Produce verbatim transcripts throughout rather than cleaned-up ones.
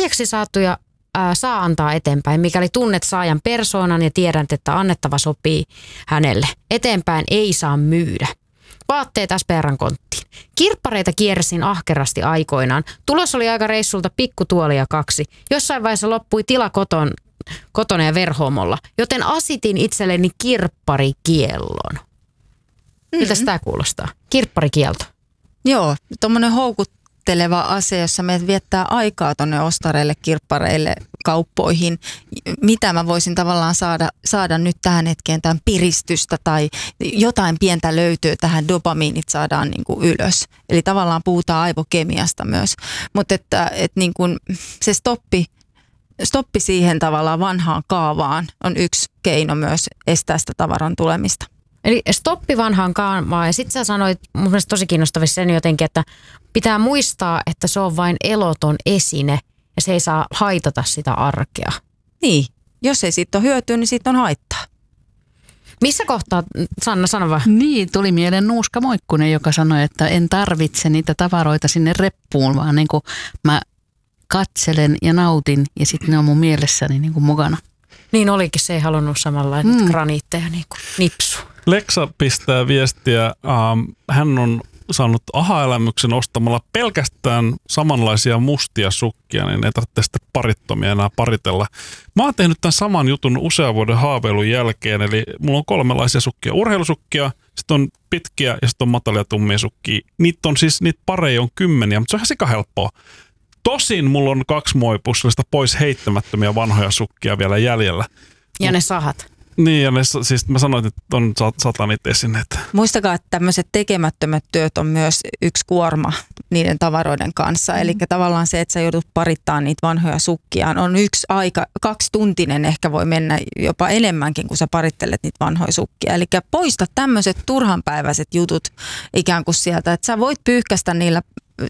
lahjaksi saatuja ää, saa antaa eteenpäin, mikäli tunnet saajan persoonan ja tiedät, että annettava sopii hänelle. Eteenpäin ei saa myydä. Vaatteet S P R:n konttiin. Kirppareita kiersin ahkerasti aikoinaan. Tulos oli aika reissulta pikkutuolia kaksi. Jossain vaiheessa loppui tila koton, kotona ja verhoomolla, joten asitin itselleni kirpparikiellon. Miltä mm-hmm. tämä kuulostaa? Kirpparikielto. Joo, tuommoinen houkutteleva asia, jossa meidät viettää aikaa tuonne ostareille, kirppareille, kauppoihin. Mitä mä voisin tavallaan saada, saada nyt tähän hetkeen tämän piristystä tai jotain pientä löytyy tähän, dopamiinit saadaan niin kuin ylös. Eli tavallaan puhutaan aivokemiasta myös. Mutta että, että niin kuin se stoppi, stoppi siihen tavallaan vanhaan kaavaan on yksi keino myös estää sitä tavaran tulemista. Eli stoppi vanhaan kaavaan ja sitten sä sanoit mun mielestä tosi kiinnostavasti sen jotenkin, että pitää muistaa, että se on vain eloton esine ja se ei saa haitata sitä arkea. Niin, jos ei siitä ole hyötyä, niin siitä on haittaa. Missä kohtaa, Sanna, sano vaan. Niin, tuli mieleen Nuuska Moikkunen, joka sanoi, että en tarvitse niitä tavaroita sinne reppuun, vaan niin kuin mä katselen ja nautin ja sitten ne on mun mielessäni niin kuin mukana. Niin olikin, se ei halunnut samanlainen mm. graniitteja niin kuin nipsu. Leksa pistää viestiä. Ähm, hän on saanut aha-elämyksen ostamalla pelkästään samanlaisia mustia sukkia, niin ei tarvitse sitten parittomia enää paritella. Mä oon tehnyt tämän saman jutun usean vuoden haaveilun jälkeen, eli mulla on kolmenlaisia sukkia. Urheilusukkia, sitten on pitkiä ja sitten on matalia tummia sukkia. Niitä on siis, niitä pareja on kymmeniä, mutta se on ihan sikahelppoa. Tosin mulla on kaksi muovipussillista pois heittämättömiä vanhoja sukkia vielä jäljellä. Ja ne sahat. Niin, ja ne, siis mä sanoin, että on sata niitä esineitä. Muistakaa, että tämmöiset tekemättömät työt on myös yksi kuorma niiden tavaroiden kanssa. Mm. Eli tavallaan se, että sä joudut parittamaan niitä vanhoja sukkia, on yksi aika, kaksituntinen ehkä voi mennä jopa enemmänkin, kun sä parittelet niitä vanhoja sukkia. Eli poista tämmöiset turhanpäiväiset jutut ikään kuin sieltä, että sä voit pyyhkäistä niillä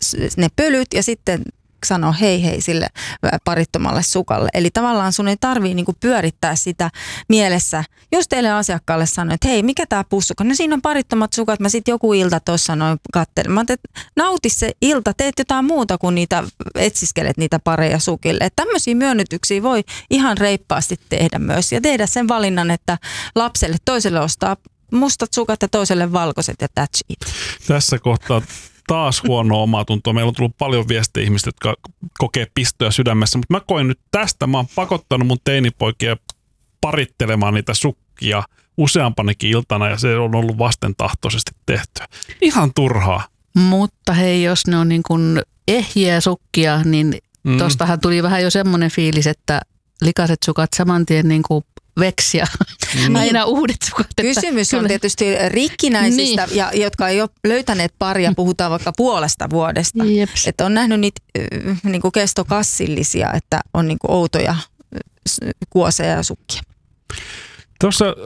ne pölyt ja sitten sanoa hei hei sille parittomalle sukalle. Eli tavallaan sun ei tarvii niinku pyörittää sitä mielessä. Jos teille asiakkaalle sanoo, että hei, mikä tää pussukka? No siinä on parittomat sukat. Mä sit joku ilta tuossa noin kattelin. Mä ajattelin, että nauti se ilta, teet jotain muuta kuin niitä, etsiskelet niitä pareja sukille. Että tämmöisiä myönnytyksiä voi ihan reippaasti tehdä myös. Ja tehdä sen valinnan, että lapselle toiselle ostaa mustat sukat ja toiselle valkoiset ja that's it. Tässä kohtaa taas huonoa omatuntoa. Meillä on tullut paljon viestejä ihmistä, jotka kokee pistoja sydämessä, mutta mä koen nyt tästä. Mä oon pakottanut mun teinipoikia parittelemaan niitä sukkia useampanakin iltana ja se on ollut vastentahtoisesti tehtyä. Ihan turhaa. Mutta hei, jos ne on niin kuin ehjiä sukkia, niin mm. tostahan tuli vähän jo semmoinen fiilis, että likaiset sukat saman tien niin kuin veksiä. Mm. Aina uudet sukat. Kysymys on tietysti rikkinäisistä, niin. ja, jotka ei ole löytäneet paria, puhutaan vaikka puolesta vuodesta. Että on nähnyt niitä niin kuin kestokassillisia, että on niin kuin outoja kuoseja ja sukkia. Tuossa, äh,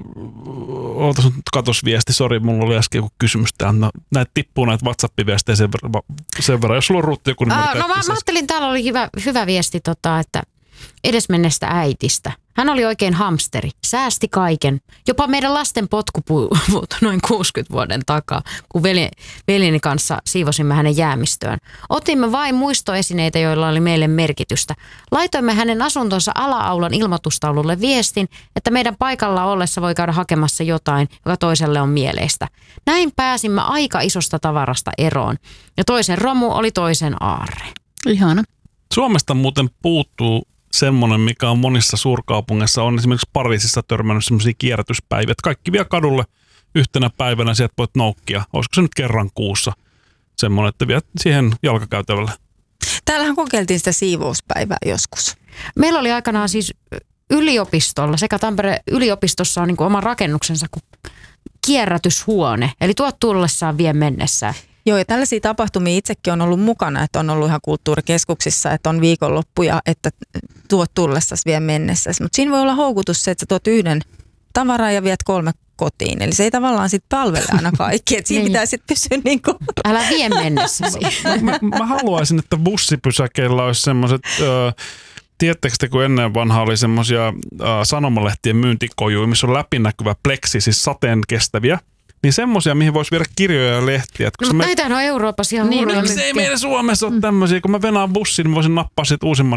ootas nyt katos viesti, sori, mulla oli äsken joku kysymys tähän. No, näitä tippuu näitä WhatsApp-viestejä sen verran, sen verran. Jos sulla on Ruutti joku numero. No mä, mä ajattelin, täällä oli hyvä, hyvä viesti, tota, että edesmenneestä äitistä. Hän oli oikein hamsteri, säästi kaiken. Jopa meidän lasten potkupuut noin kuudenkymmenen vuoden takaa, kun veli, veljeni kanssa siivosimme hänen jäämistöön. Otimme vain muistoesineitä, joilla oli meille merkitystä. Laitoimme hänen asuntonsa ala-aulan ilmoitustaululle viestin, että meidän paikalla ollessa voi käydä hakemassa jotain, joka toiselle on mieleistä. Näin pääsimme aika isosta tavarasta eroon. Ja toisen romu oli toisen aarre. Ihana. Suomesta muuten puuttuu semmoinen, mikä on monissa suurkaupungeissa, on esimerkiksi Pariisissa törmännyt semmoisia kierrätyspäiviä, että kaikki vie kadulle yhtenä päivänä, sieltä voit noukkia, olisiko se nyt kerran kuussa semmoinen, että viet siihen jalkakäytävälle. Täällähän kokeiltiin sitä siivouspäivää joskus. Meillä oli aikanaan siis yliopistolla, sekä Tampereen yliopistossa on niin kuin oma rakennuksensa kuin kierrätyshuone, eli tuot tullessaan vie mennessään. Joo, ja tällaisia tapahtumia itsekin on ollut mukana, että on ollut ihan kulttuurikeskuksissa, että on viikonloppuja, että tuot tullessasi vie mennessäsi. Mutta siinä voi olla houkutus se, että sä tuot yhden tavaran ja viet kolme kotiin. Eli se ei tavallaan sitten palvele aina kaikki, että siinä pitää sitten pysyä niin kuin. Älä vie mennessäsi. mä, mä, mä haluaisin, että bussipysäkeillä olisi semmoiset. Öö, Tiedättekö te, kun ennen vanhaa oli semmoisia äh, sanomalehtien myyntikojuja, missä on läpinäkyvä pleksi, siis sateen kestäviä. Niin semmoisia, mihin voisi viedä kirjoja ja lehtiä. No, näitähän me... on Euroopassa ihan niin, hulluja. Miksi ei meidän Suomessa ole tämmöisiä? Kun mä venaan bussin, niin voisin nappaa siitä uusimman